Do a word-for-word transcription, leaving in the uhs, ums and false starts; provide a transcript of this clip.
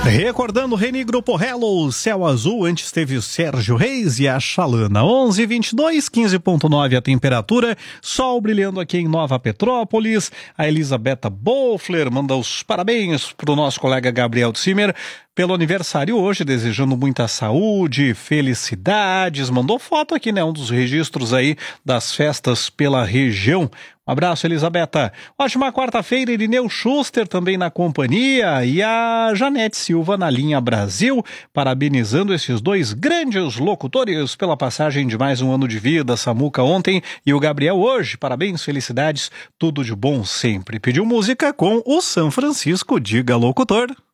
Recordando Reni Grupo Hello, Céu Azul, antes teve o Sérgio Reis e a Xalana. onze e vinte e dois, quinze ponto nove a temperatura, sol brilhando aqui em Nova Petrópolis. A Elisabetta Bofler manda os parabéns para o nosso colega Gabriel Zimmer pelo aniversário hoje, desejando muita saúde, felicidades. Mandou foto aqui, né? Um dos registros aí das festas pela região. Um abraço, Elisabetta. Ótima quarta-feira, Irineu Schuster também na companhia e a Janete Silva na linha Brasil, parabenizando esses dois grandes locutores pela passagem de mais um ano de vida, Samuca ontem e o Gabriel hoje. Parabéns, felicidades, tudo de bom sempre. Pediu música com o São Francisco, diga locutor.